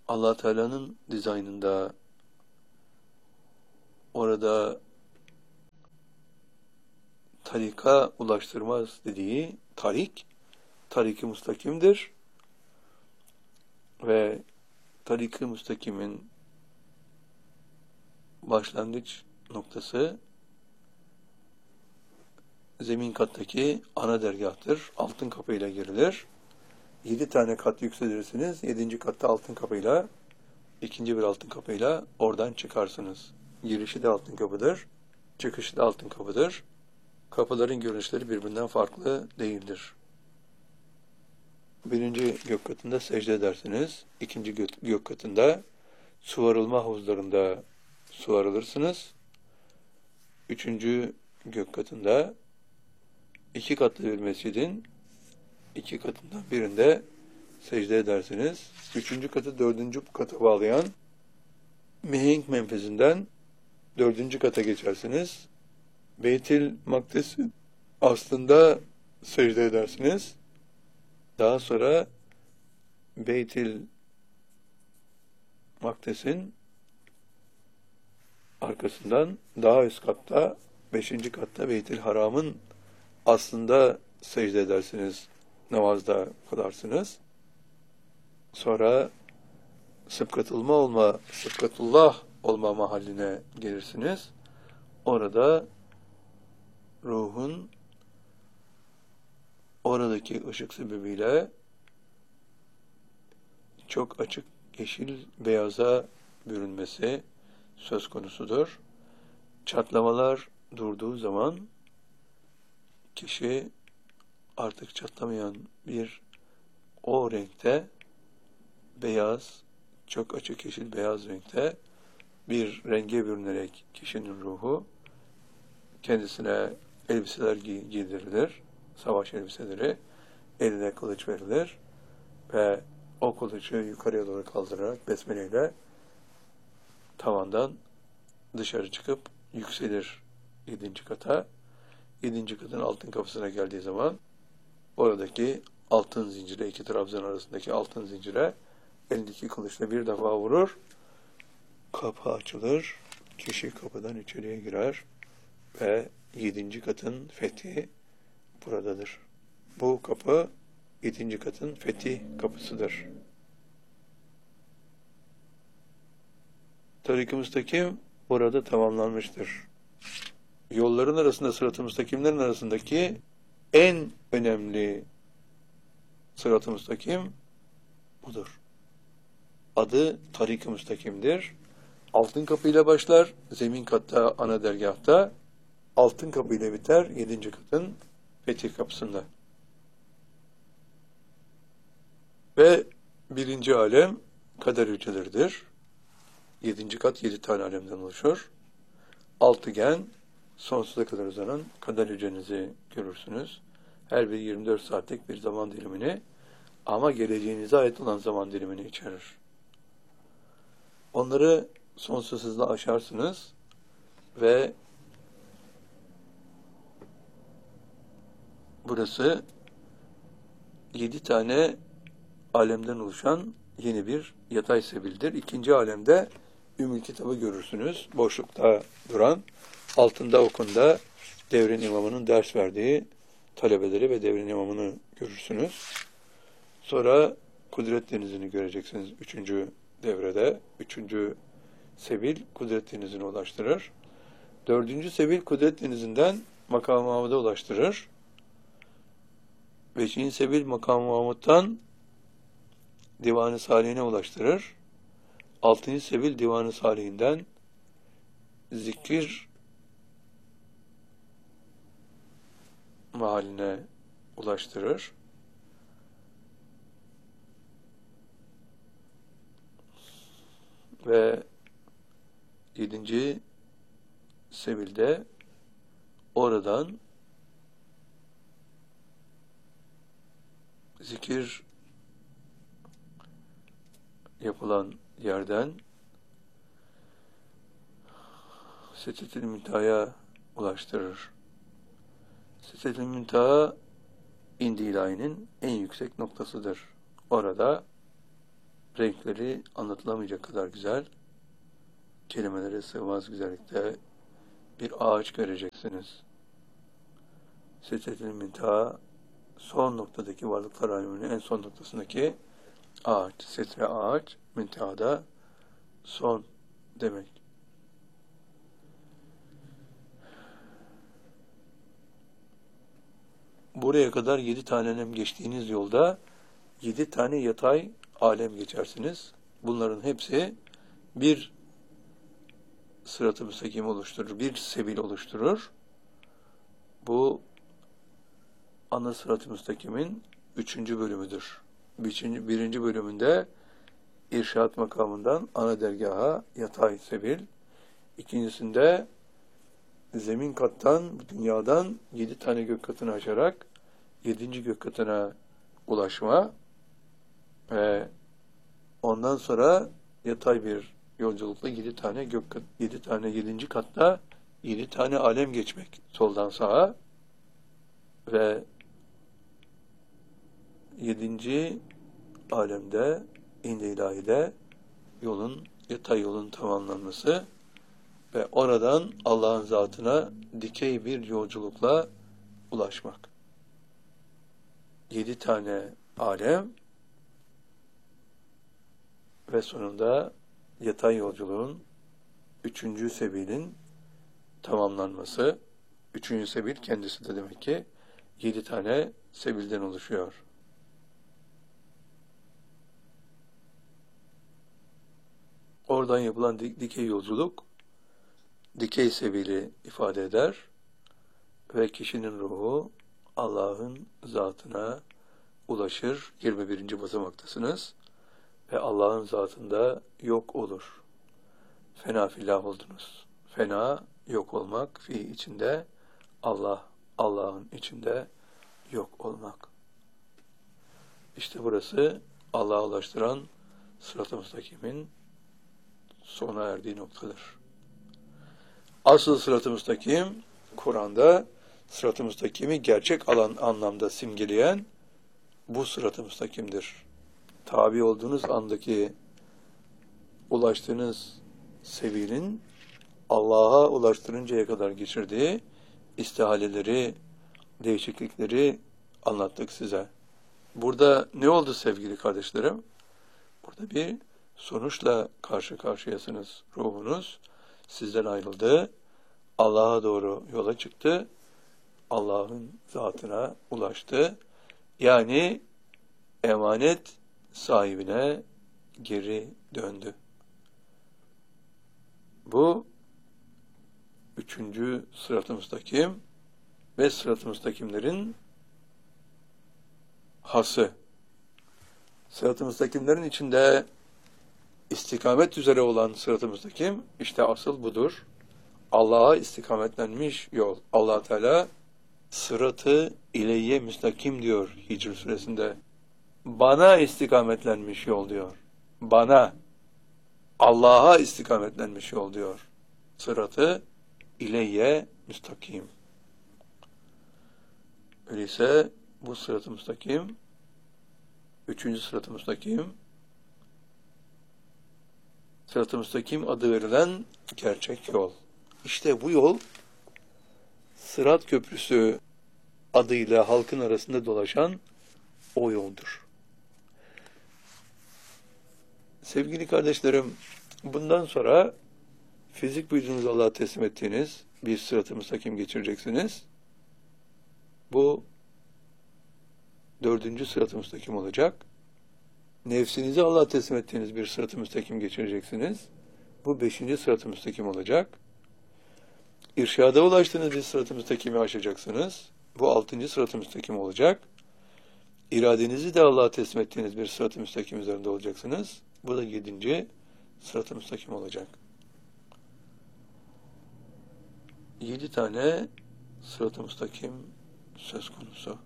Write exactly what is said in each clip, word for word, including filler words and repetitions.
Allah Teala'nın dizaynında orada tarika ulaştırmaz dediği tarik, tarik-i müstakimdir ve tarik-i müstakimin başlangıç noktası zemin kattaki ana dergahtır. Altın kapıyla girilir. Yedi tane kat yükselirsiniz. Yedinci katta altın kapıyla, ikinci bir altın kapıyla oradan çıkarsınız. Girişi de altın kapıdır. Çıkışı da altın kapıdır. Kapıların görünüşleri birbirinden farklı değildir. Birinci gök katında secde edersiniz. İkinci gök, gök katında suvarılma havuzlarında suvarılırsınız. Üçüncü gök katında iki katlı bir mescidin iki katından birinde secde edersiniz. Üçüncü katı dördüncü kata bağlayan mihenk menfezinden dördüncü kata geçersiniz. Beytil Makdis aslında secde edersiniz. Daha sonra Beytil Makdis'in arkasından daha üst katta, beşinci katta Beytil Haram'ın aslında secde edersiniz. Namazda kılarsınız. Sonra sıbkatulma olma, sıbkatullah olma mahalline gelirsiniz. Orada ruhun oradaki ışık sebebiyle çok açık yeşil beyaza bürünmesi söz konusudur. Çatlamalar durduğu zaman kişi artık çatlamayan bir o renkte beyaz, çok açık yeşil beyaz renkte bir renge bürünerek kişinin ruhu kendisine elbiseler giy giydirilir, savaş elbiseleri, eline kılıç verilir ve o kılıcı yukarıya doğru kaldırarak besmeleyle tavandan dışarı çıkıp yükselir yedinci kata. Yedinci katın altın kapısına geldiği zaman oradaki altın zincire, iki trabzan arasındaki altın zincire elindeki kılıçla bir defa vurur. Kapı açılır. Kişi kapıdan içeriye girer ve yedinci katın fethi buradadır. Bu kapı yedinci katın fethi kapısıdır. Tarik-i müstakim burada tamamlanmıştır. Yolların arasında, sırat-ı müstakimlerin arasındaki en önemli sırat-ı müstakim budur. Adı tarik-i müstakimdir. Altın kapıyla başlar, zemin katta, ana dergahta, altın kapıyla biter, yedinci katın fetih kapısında. Ve birinci alem kader hücreleridir. Yedinci kat yedi tane alemden oluşur. Altıgen, sonsuza kadar uzanan kader hücrenizi görürsünüz. Her bir yirmi dört saatlik bir zaman dilimini ama geleceğinize ait olan zaman dilimini içerir. Onları sonsuz hızla aşarsınız ve burası yedi tane alemden oluşan yeni bir yatay sebildir. İkinci alemde Ümmül Kitab'ı görürsünüz. Boşlukta duran, altında okunda devrin imamının ders verdiği talebeleri ve devrin imamını görürsünüz. Sonra Kudret Denizi'ni göreceksiniz üçüncü devrede. Üçüncü sebil Kudret Denizi'ne ulaştırır. Dördüncü sebil Kudret Denizi'nden Makam-ı Mahmud'a ulaştırır. Beşinci sebil Makam-ı Mahmud'dan Divan-ı Salihine ulaştırır. Altıncı sebil Divan-ı Salih'inden zikir mahaline ulaştırır. Ve yedinci sebilde oradan zikir yapılan yerden Sidret-i Münteha'ya ulaştırır. Sidret-i Münteha İndi İlahi'nin en yüksek noktasıdır. Orada renkleri anlatılamayacak kadar güzel, kelimelere sığmaz güzellikte bir ağaç göreceksiniz. Sidretil Münteha, son noktadaki varlıklar aleminin en son noktasındaki ağaç. Sidre ağaç, Münteha'da son demek. Buraya kadar yedi tane geçtiğiniz yolda yedi tane yatay alem geçersiniz. Bunların hepsi bir sırat-ı müstakim oluşturur, bir sebil oluşturur. Bu ana sırat-ı müstakimin üçüncü bölümüdür. Birinci, birinci bölümünde irşat makamından ana dergaha yatay sebil. İkincisinde zemin kattan, dünyadan yedi tane gök katını aşarak yedinci gök katına ulaşma ve ondan sonra yatay bir yolculukla yedi tane gök kat, yedi tane yedinci katta yedi tane alem geçmek soldan sağa ve yedinci alemde İnd-i İlahi'de yolun, yatay yolun tamamlanması ve oradan Allah'ın zatına dikey bir yolculukla ulaşmak. Yedi tane alem ve sonunda yatay yolculuğun üçüncü sebilin tamamlanması. Üçüncü sebil kendisi de demek ki yedi tane sebilden oluşuyor. Oradan yapılan dikey yolculuk dikey sebili ifade eder ve kişinin ruhu Allah'ın zatına ulaşır. yirmi birinci basamaktasınız ve Allah'ın zatında yok olur. Fena fillah oldunuz. Fena, yok olmak, fi içinde Allah, Allah'ın içinde yok olmak. İşte burası Allah'a ulaştıran sırat-ı müstakimin sona erdiği noktadır. Asıl sırat-ı müstakim, Kur'an'da sırat-ı müstakimi gerçek alan anlamda simgeleyen bu sırat-ı müstakimdir. Tabi olduğunuz andaki ulaştığınız sebilin Allah'a ulaştırıncaya kadar geçirdiği istihaleleri, değişiklikleri anlattık size. Burada ne oldu sevgili kardeşlerim? Burada bir sonuçla karşı karşıyasınız. Ruhunuz sizden ayrıldı, Allah'a doğru yola çıktı, Allah'ın zatına ulaştı. Yani emanet sahibine geri döndü. Bu üçüncü sırat-ı müstakim ve sırat-ı müstakimlerin hası. Sırat-ı müstakimlerin içinde istikamet üzere olan sırat-ı müstakim işte asıl budur. Allah'a istikametlenmiş yol. Allah Teala sıratı ileyye müstakim diyor Hicr suresinde. Bana istikametlenmiş yol diyor. Bana, Allah'a istikametlenmiş yol diyor. Sıratı ileyye müstakim. Öyleyse bu sırat-ı müstakim, üçüncü sırat-ı müstakim, sırat-ı müstakim adı verilen gerçek yol. İşte bu yol, Sırat Köprüsü adıyla halkın arasında dolaşan o yoldur. Sevgili kardeşlerim, bundan sonra fizik vücudunuzu Allah'a teslim ettiğiniz bir sırat-ı müstakim geçireceksiniz. Bu dördüncü sırat-ı müstakim olacak. Nefsinizi Allah'a teslim ettiğiniz bir sırat-ı müstakim geçireceksiniz. Bu beşinci sırat-ı müstakim olacak. İrşada ulaştığınız bir sırat-ı müstakimi aşacaksınız. Bu altıncı sırat-ı müstakim olacak. İradenizi de Allah'a teslim ettiğiniz bir sırat-ı müstakim üzerinde olacaksınız. Bu da yedinci sırat-ı müstakim olacak. Yedi tane sırat-ı müstakim söz konusu.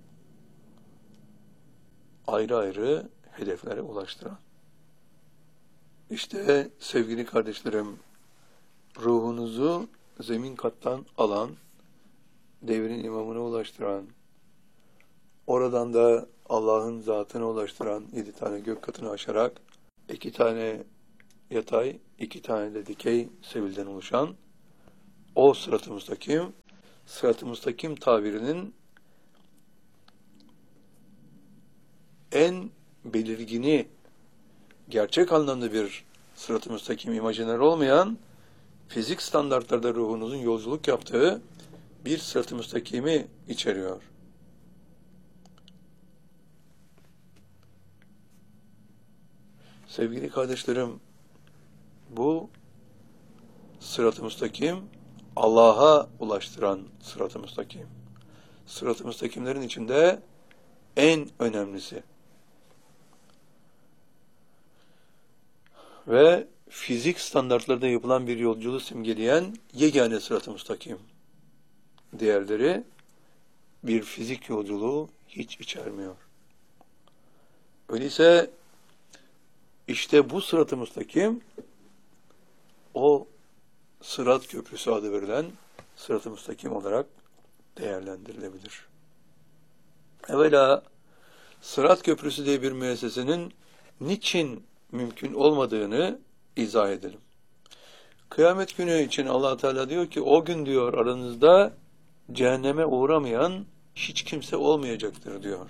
Ayrı ayrı hedeflere ulaştıran. İşte sevgili kardeşlerim, ruhunuzu zemin kattan alan, devrin imamına ulaştıran, oradan da Allah'ın zatına ulaştıran yedi tane gök katını aşarak iki tane yatay, iki tane de dikey sebilden oluşan o sırat-ı müstakim, sırat-ı müstakim tabirinin en belirgini, gerçek anlamda bir sırat-ı müstakim imajiner olmayan, fizik standartlarda ruhunuzun yolculuk yaptığı bir sırat-ı müstakimi içeriyor. Sevgili kardeşlerim, bu sırat-ı müstakim, Allah'a ulaştıran sırat-ı müstakim. Sırat-ı müstakimlerin içinde en önemlisi. Ve fizik standartlarda yapılan bir yolculuğu simgeleyen yegane sırat-ı müstakim. Diğerleri bir fizik yolculuğu hiç içermiyor. Öyleyse işte bu sırat-ı müstakim o sırat köprüsü adı verilen sırat-ı müstakim olarak değerlendirilebilir. Evvela sırat köprüsü diye bir müessesenin niçin mümkün olmadığını izah edelim. Kıyamet günü için Allah Teala diyor ki o gün diyor aranızda cehenneme uğramayan hiç kimse olmayacaktır diyor.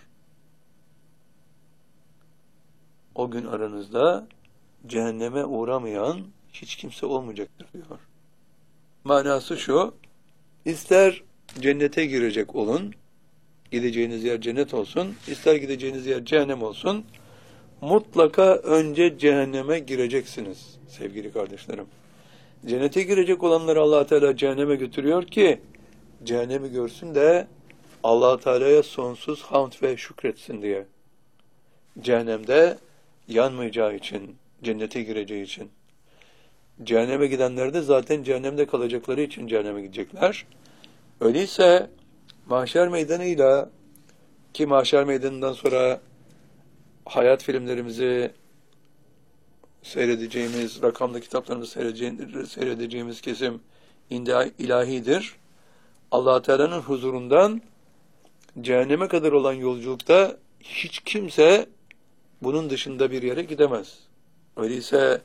O gün aranızda cehenneme uğramayan hiç kimse olmayacaktır diyor. Manası şu, ister cennete girecek olun, gideceğiniz yer cennet olsun, ister gideceğiniz yer cehennem olsun, mutlaka önce cehenneme gireceksiniz sevgili kardeşlerim. Cennete girecek olanları Allah Teala cehenneme götürüyor ki cehennemi görsün de Allah Teala'ya sonsuz hamd ve şükretsin diye. Cehennemde yanmayacağı için, cennete gireceği için. Cehenneme gidenler de zaten cehennemde kalacakları için cehenneme gidecekler. Öyleyse mahşer meydanıyla, ki mahşer meydanından sonra hayat filmlerimizi seyredeceğimiz, rakamlı kitaplarımızı seyredeceğimiz kesim ilahidir. Allah Teala'nın huzurundan cehenneme kadar olan yolculukta hiç kimse bunun dışında bir yere gidemez. Öyleyse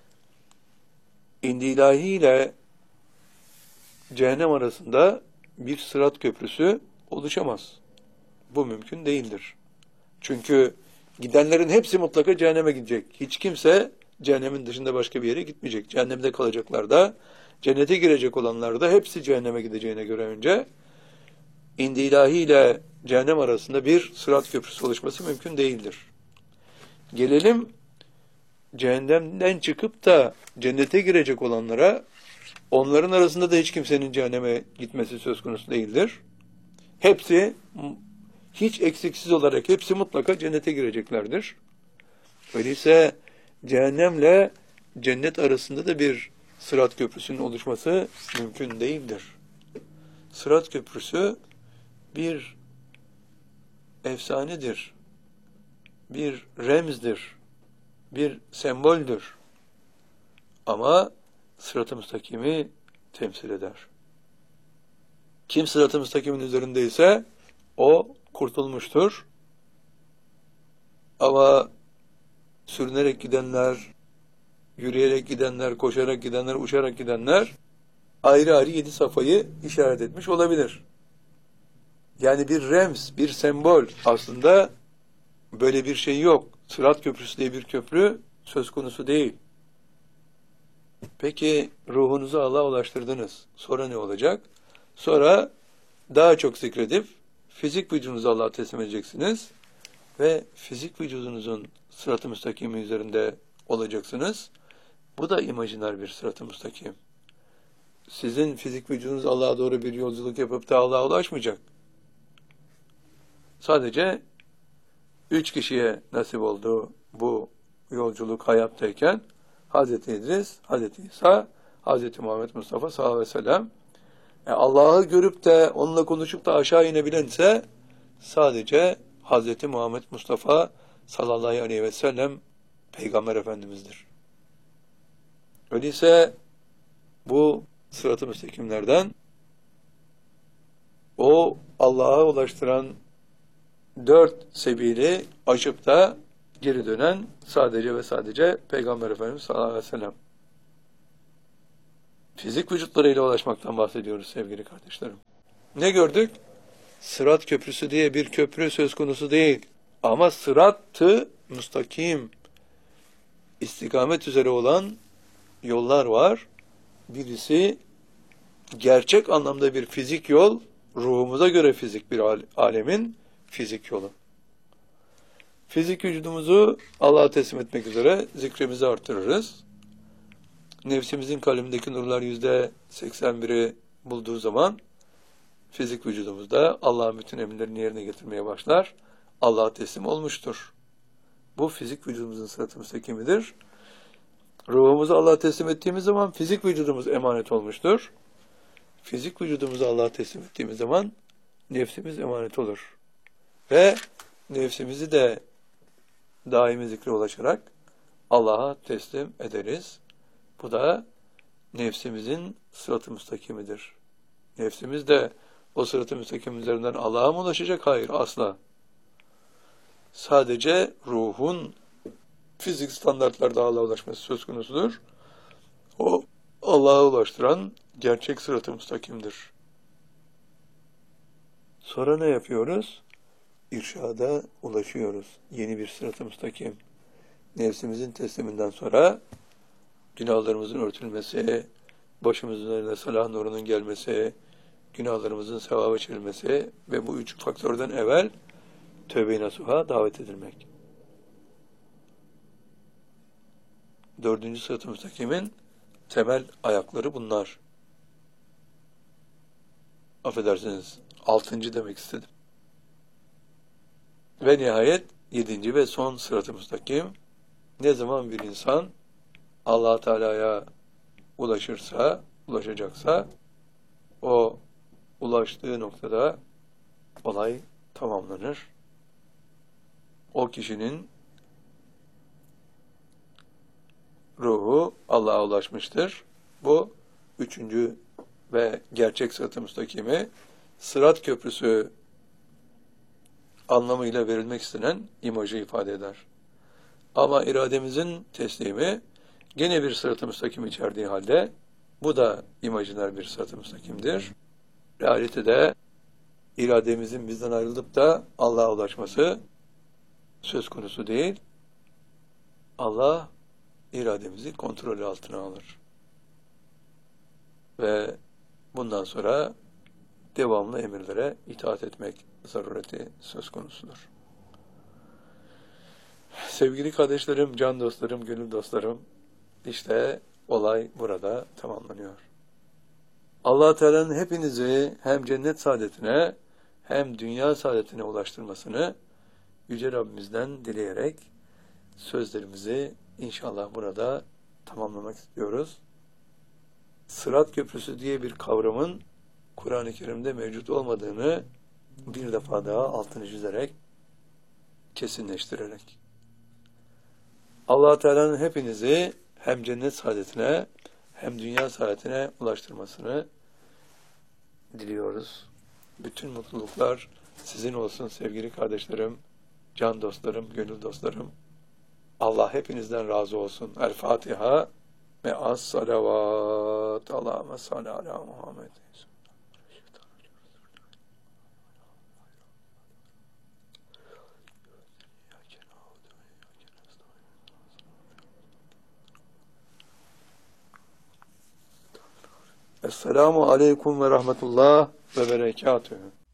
indi ilahi ile cehennem arasında bir sırat köprüsü oluşamaz. Bu mümkün değildir. Çünkü gidenlerin hepsi mutlaka cehenneme gidecek. Hiç kimse cehennemin dışında başka bir yere gitmeyecek. Cehennemde kalacaklar da, cennete girecek olanlar da hepsi cehenneme gideceğine göre önce indi ilahi ile cehennem arasında bir sırat köprüsü oluşması mümkün değildir. Gelelim cehennemden çıkıp da cennete girecek olanlara, onların arasında da hiç kimsenin cehenneme gitmesi söz konusu değildir. Hepsi hiç eksiksiz olarak hepsi mutlaka cennete gireceklerdir. Öyleyse cehennemle cennet arasında da bir sırat köprüsünün oluşması mümkün değildir. Sırat köprüsü bir efsanedir, bir remzdir, bir semboldür. Ama sırat-ı müstakimi temsil eder. Kim sırat-ı müstakimin üzerindeyse o kurtulmuştur. Ama sürünerek gidenler, yürüyerek gidenler, koşarak gidenler, uçarak gidenler ayrı ayrı yedi safhayı işaret etmiş olabilir. Yani bir remz, bir sembol, aslında böyle bir şey yok. Sırat köprüsü diye bir köprü söz konusu değil. Peki ruhunuzu Allah'a ulaştırdınız. Sonra ne olacak? Sonra daha çok zikredip fizik vücudunuzu Allah'a teslim edeceksiniz ve fizik vücudunuzun sırat-ı müstakimi üzerinde olacaksınız. Bu da imajiner bir sırat-ı müstakim. Sizin fizik vücudunuz Allah'a doğru bir yolculuk yapıp da Allah'a ulaşmayacak. Sadece üç kişiye nasip oldu bu yolculuk hayattayken: Hazreti İdris, Hazreti İsa, Hazreti Muhammed Mustafa sallallahu aleyhi ve sellem. Yani Allah'ı görüp de onunla konuşup da aşağı inebilense sadece Hazreti Muhammed Mustafa sallallahu aleyhi ve sellem Peygamber Efendimiz'dir. Öyleyse bu sırat-ı müstakimlerden o Allah'a ulaştıran dört sebili aşıp da geri dönen sadece ve sadece Peygamber Efendimiz sallallahu aleyhi ve sellem. Fizik vücutlarıyla ulaşmaktan bahsediyoruz sevgili kardeşlerim. Ne gördük? Sırat köprüsü diye bir köprü söz konusu değil. Ama sırat-ı müstakim, istikamet üzere olan yollar var. Birisi gerçek anlamda bir fizik yol, ruhumuza göre fizik bir alemin fizik yolu. Fizik vücudumuzu Allah'a teslim etmek üzere zikrimizi artırırız. Nefsimizin kalbindeki nurlar yüzde seksen biri bulduğu zaman fizik vücudumuzda Allah'ın bütün emirlerini yerine getirmeye başlar. Allah'a teslim olmuştur. Bu fizik vücudumuzun sırat-ı müstakimidir. Ruhumuzu Allah'a teslim ettiğimiz zaman fizik vücudumuz emanet olmuştur. Fizik vücudumuzu Allah'a teslim ettiğimiz zaman nefsimiz emanet olur. Ve nefsimizi de daimi zikre ulaşarak Allah'a teslim ederiz. Bu da nefsimizin sırat-ı müstakimidir. Nefsimiz de o sırat-ı müstakim üzerinden Allah'a mı ulaşacak? Hayır, asla. Sadece ruhun fizik standartlarda Allah'a ulaşması söz konusudur. O Allah'a ulaştıran gerçek sırat-ı müstakimdir. Sonra ne yapıyoruz? İrşada ulaşıyoruz. Yeni bir sırat-ı müstakim. Nefsimizin tesliminden sonra günahlarımızın örtülmesi, başımızın üzerine salah nurunun gelmesi, günahlarımızın sevaba çevrilmesi ve bu üç faktörden evvel tövbe-i nasuha davet edilmek. Dördüncü sırat-ı müstakimin temel ayakları bunlar. Affedersiniz, altıncı demek istedim. Ve nihayet yedinci ve son sırat-ı müstakim, ne zaman bir insan Allah Teala'ya ulaşırsa, ulaşacaksa, o ulaştığı noktada olay tamamlanır. O kişinin ruhu Allah'a ulaşmıştır. Bu üçüncü ve gerçek sırat-ı müstakimi sırat köprüsü anlamıyla verilmek istenen imajı ifade eder. Ama irademizin teslimi gene bir sırat-ı müstakim içerdiği halde bu da imajiner bir sırat-ı müstakimdir. Realitede irademizin bizden ayrılıp da Allah'a ulaşması söz konusu değil. Allah irademizi kontrolü altına alır. Ve bundan sonra devamlı emirlere itaat etmek zarureti söz konusudur. Sevgili kardeşlerim, can dostlarım, gönül dostlarım, işte olay burada tamamlanıyor. Allah Teala'nın hepinizi hem cennet saadetine hem dünya saadetine ulaştırmasını Yüce Rabbimizden dileyerek sözlerimizi inşallah burada tamamlamak istiyoruz. Sırat köprüsü diye bir kavramın Kur'an-ı Kerim'de mevcut olmadığını bir defa daha altını çizerek, kesinleştirerek. Allah Teala'nın hepinizi hem cennet saadetine hem dünya saadetine ulaştırmasını diliyoruz. Bütün mutluluklar sizin olsun sevgili kardeşlerim, can dostlarım, gönül dostlarım. Allah hepinizden razı olsun. El Fatiha ve as salavat. Allahümme salli ala Muhammed. Esselamu aleyküm ve rahmetullah ve berekatühü.